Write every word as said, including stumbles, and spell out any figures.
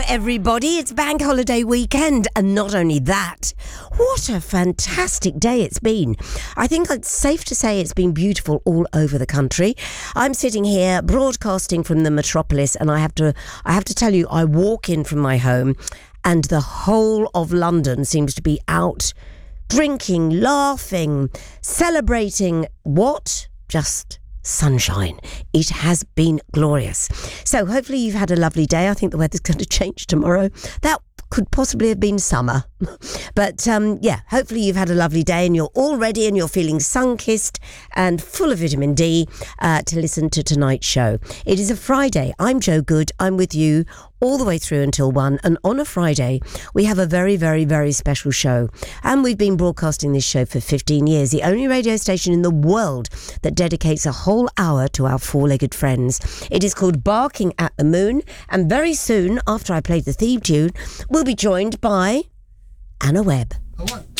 everybody. It's bank holiday weekend, and not only that, what a fantastic day it's been. I think it's safe to say it's been beautiful all over the country. I'm sitting here broadcasting from the metropolis, and I have to I have to tell you, I walk in from my home and the whole of London seems to be out drinking, laughing, celebrating what? Just sunshine. It has been glorious. So hopefully you've had a lovely day. I think the weather's going to change tomorrow. That could possibly have been summer. But um, yeah, hopefully you've had a lovely day and you're all ready and you're feeling sun-kissed and full of vitamin D uh, to listen to tonight's show. It is a Friday. I'm Jo Good. I'm with you all the way through until one. And on a Friday, we have a very, very, very special show. And we've been broadcasting this show for fifteen years. The only radio station in the world that dedicates a whole hour to our four-legged friends. It is called Barking at the Moon. And very soon, after I play the theme tune, we'll be joined by Anna Webb. I want